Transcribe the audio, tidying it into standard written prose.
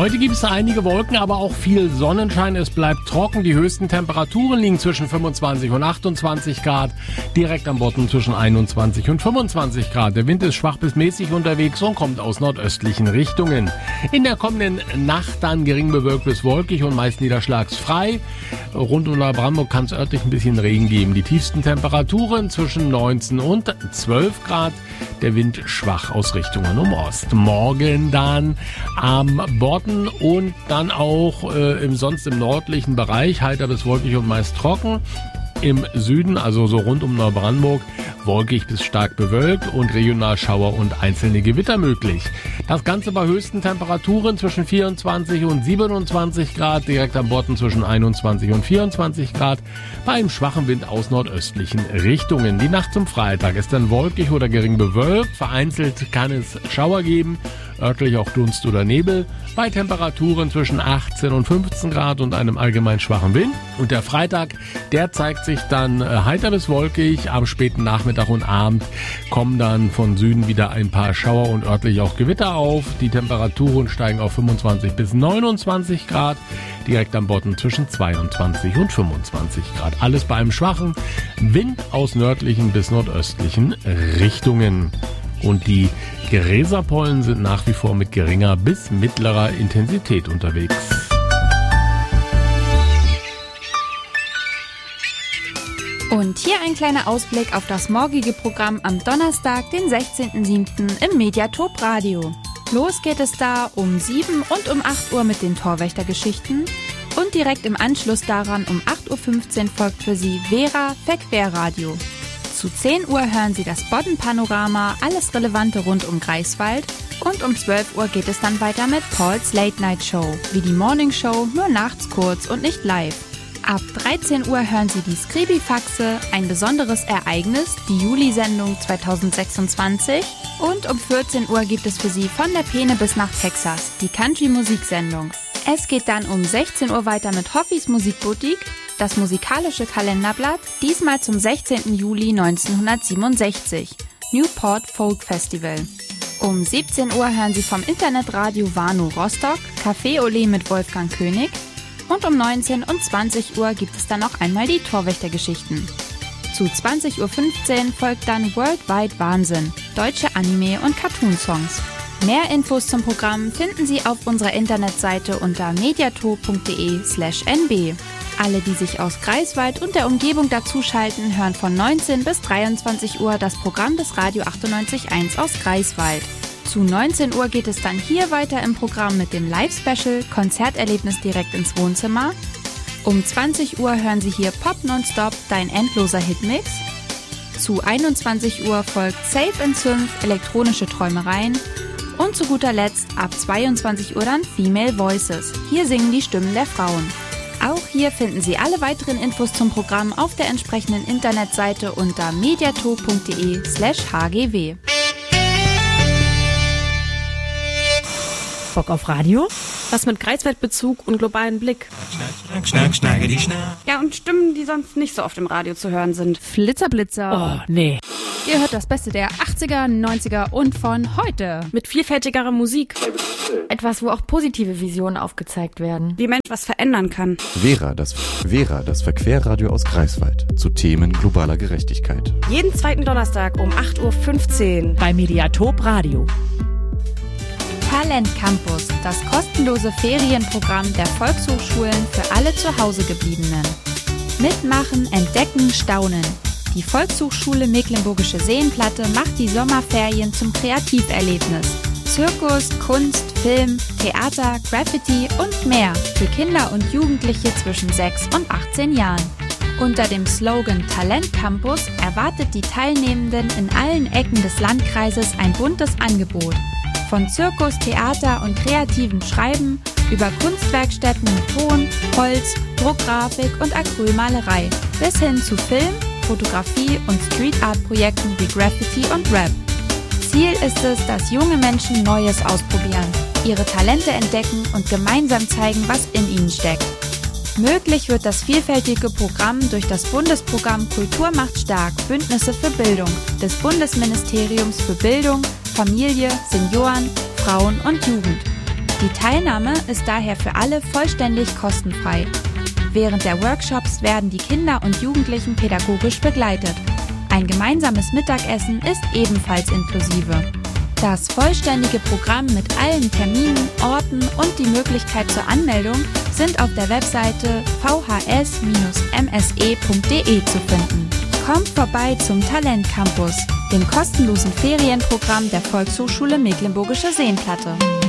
Heute gibt es einige Wolken, aber auch viel Sonnenschein. Es bleibt trocken. Die höchsten Temperaturen liegen zwischen 25 und 28 Grad. Direkt am Bodden zwischen 21 und 25 Grad. Der Wind ist schwach bis mäßig unterwegs und kommt aus nordöstlichen Richtungen. In der kommenden Nacht dann gering bewölkt bis wolkig und meist niederschlagsfrei. Rund um Neubrandenburg kann es örtlich ein bisschen Regen geben. Die tiefsten Temperaturen zwischen 19 und 12 Grad. Der Wind schwach aus Richtungen um Ost. Morgen dann am Bodden und dann auch sonst im nördlichen Bereich heiter bis wolkig und meist trocken. Im Süden, also so rund um Neubrandenburg, wolkig bis stark bewölkt und regional Schauer und einzelne Gewitter möglich. Das Ganze bei höchsten Temperaturen zwischen 24 und 27 Grad, direkt am Bodden zwischen 21 und 24 Grad, bei einem schwachen Wind aus nordöstlichen Richtungen. Die Nacht zum Freitag ist dann wolkig oder gering bewölkt, vereinzelt kann es Schauer geben, örtlich auch Dunst oder Nebel, bei Temperaturen zwischen 18 und 15 Grad und einem allgemein schwachen Wind. Und der Freitag, der zeigt sich dann heiter bis wolkig. Am späten Nachmittag und Abend kommen dann von Süden wieder ein paar Schauer und örtlich auch Gewitter auf. Die Temperaturen steigen auf 25 bis 29 Grad. Direkt am Bodden zwischen 22 und 25 Grad. Alles bei einem schwachen Wind aus nördlichen bis nordöstlichen Richtungen. Und die Gräserpollen sind nach wie vor mit geringer bis mittlerer Intensität unterwegs. Und hier ein kleiner Ausblick auf das morgige Programm am Donnerstag, den 16.07. im Mediatop Radio. Los geht es da um 7 und um 8 Uhr mit den Torwächtergeschichten. Und direkt im Anschluss daran um 8.15 Uhr folgt für Sie Vera Verquerradio. Zu 10 Uhr hören Sie das Bodden-Panorama, alles Relevante rund um Greifswald. Und um 12 Uhr geht es dann weiter mit Pauls Late Night Show, wie die Morning Show, nur nachts kurz und nicht live. Ab 13 Uhr hören Sie die Skribifaxe, ein besonderes Ereignis, die Juli-Sendung 2026. Und um 14 Uhr gibt es für Sie von der Peene bis nach Texas, die Country-Musiksendung. Es geht dann um 16 Uhr weiter mit Hoffis Musikboutique, das musikalische Kalenderblatt, diesmal zum 16. Juli 1967, Newport Folk Festival. Um 17 Uhr hören Sie vom Internetradio Warnow Rostock, Café Olé mit Wolfgang König. Und um 19 und 20 Uhr gibt es dann noch einmal die Torwächtergeschichten. Zu 20.15 Uhr folgt dann Worldwide Wahnsinn, deutsche Anime- und Cartoon-Songs. Mehr Infos zum Programm finden Sie auf unserer Internetseite unter mediatop.de/nb. Alle, die sich aus Greifswald und der Umgebung dazuschalten, hören von 19 bis 23 Uhr das Programm des Radio 98.1 aus Greifswald. Zu 19 Uhr geht es dann hier weiter im Programm mit dem Live-Special Konzerterlebnis direkt ins Wohnzimmer. Um 20 Uhr hören Sie hier Pop Nonstop, dein endloser Hitmix. Zu 21 Uhr folgt Safe & Synth, elektronische Träumereien. Und zu guter Letzt ab 22 Uhr dann Female Voices. Hier singen die Stimmen der Frauen. Auch hier finden Sie alle weiteren Infos zum Programm auf der entsprechenden Internetseite unter mediatop.de/hgw. Bock auf Radio? Was mit Greifswald-Bezug und globalen Blick. Ja, und Stimmen, die sonst nicht so oft im Radio zu hören sind. Flitzer. Oh, nee. Ihr hört das Beste der 80er, 90er und von heute. Mit vielfältigerer Musik. Etwas, wo auch positive Visionen aufgezeigt werden. Wie Mensch was verändern kann. Vera, das Verquerradio aus Greifswald. Zu Themen globaler Gerechtigkeit. Jeden zweiten Donnerstag um 8.15 Uhr. Bei Mediatop Radio. Talent Campus, das kostenlose Ferienprogramm der Volkshochschulen für alle Zuhausegebliebenen. Mitmachen, entdecken, staunen. Die Volkshochschule Mecklenburgische Seenplatte macht die Sommerferien zum Kreativerlebnis. Zirkus, Kunst, Film, Theater, Graffiti und mehr für Kinder und Jugendliche zwischen 6 und 18 Jahren. Unter dem Slogan Talent Campus erwartet die Teilnehmenden in allen Ecken des Landkreises ein buntes Angebot. Von Zirkus, Theater und kreativen Schreiben über Kunstwerkstätten mit Ton, Holz, Druckgrafik und Acrylmalerei bis hin zu Film, Fotografie und Street-Art-Projekten wie Graffiti und Rap. Ziel ist es, dass junge Menschen Neues ausprobieren, ihre Talente entdecken und gemeinsam zeigen, was in ihnen steckt. Möglich wird das vielfältige Programm durch das Bundesprogramm Kultur macht stark – Bündnisse für Bildung des Bundesministeriums für Bildung, Familie, Senioren, Frauen und Jugend. Die Teilnahme ist daher für alle vollständig kostenfrei. Während der Workshops werden die Kinder und Jugendlichen pädagogisch begleitet. Ein gemeinsames Mittagessen ist ebenfalls inklusive. Das vollständige Programm mit allen Terminen, Orten und die Möglichkeit zur Anmeldung sind auf der Webseite vhs-mse.de zu finden. Kommt vorbei zum Talent Campus, dem kostenlosen Ferienprogramm der Volkshochschule Mecklenburgische Seenplatte.